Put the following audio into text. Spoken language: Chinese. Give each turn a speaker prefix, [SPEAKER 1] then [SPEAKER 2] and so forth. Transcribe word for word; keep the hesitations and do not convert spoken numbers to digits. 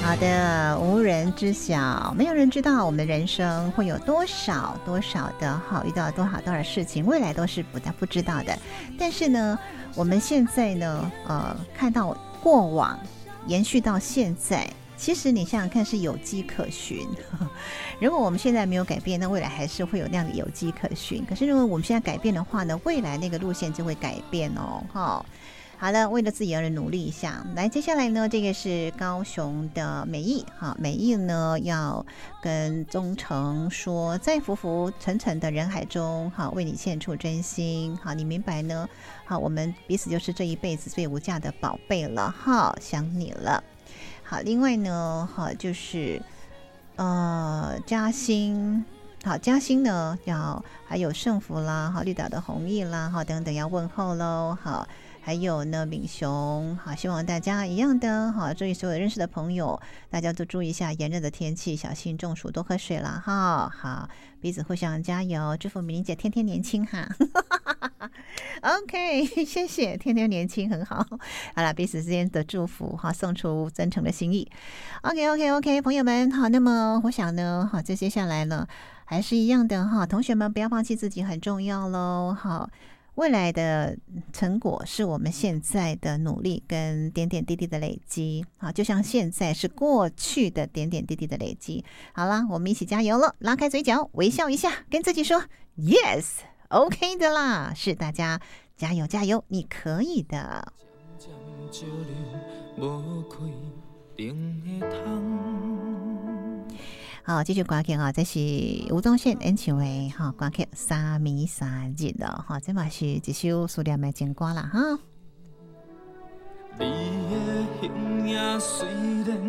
[SPEAKER 1] 好的，无人知晓，没有人知道我们的人生会有多少多少的好，遇到多少多少事情，未来都是不不知道的。但是呢，我们现在呢，呃，看到过往延续到现在，其实你想想看是有迹可循。如果我们现在没有改变，那未来还是会有那样的有迹可循。可是如果我们现在改变的话呢，未来那个路线就会改变哦，哈。好了，为了自己而努力一下。来，接下来呢，这个是高雄的美意，好，美意呢要跟宗成说，在浮浮沉沉的人海中，好，为你献出真心，好，你明白呢？好，我们彼此就是这一辈子最无价的宝贝了，哈，想你了。好，另外呢，好，就是呃，嘉兴。好，嘉兴呢要还有盛福啦，好，绿岛的弘毅啦，好，等等要问候喽，好。还有呢，敏雄，好，希望大家一样的，好，注意所有认识的朋友，大家都注意一下炎热的天气，小心中暑，多喝水啦，哈，好，彼此互相加油，祝福米玲姐天天年轻哈。OK， 谢谢，天天年轻很好。好了，彼此之间的祝福，哈，送出真诚的心意。OK OK OK， 朋友们，好，那么我想呢，好，这接下来呢，还是一样的哈，同学们不要放弃自己，很重要喽，好。未来的成果是我们现在的努力跟点点滴滴的累积，好，就像现在是过去的点点滴滴的累积。好啦，我们一起加油了，拉开嘴角，微笑一下，跟自己说 Yes， OK 的啦，是大家加油加油，你可以的。好，继续歌曲啊，这是吴宗宪演唱的哈歌曲《三暝三日》了哈，这嘛是一首思念的情歌啦哈。你的形影虽然